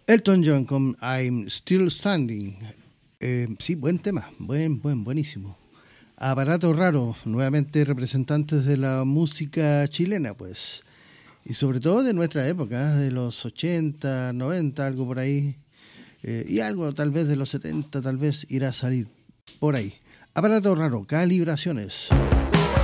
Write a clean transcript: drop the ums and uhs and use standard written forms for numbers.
Elton John con I'm Still Standing. Sí, buen tema, buenísimo. Aparato Raro, nuevamente representantes de la música chilena, pues. Y sobre todo de nuestra época, de los 80, 90, algo por ahí. Y algo tal vez de los 70, tal vez irá a salir por ahí. Aparato Raro, Calibraciones.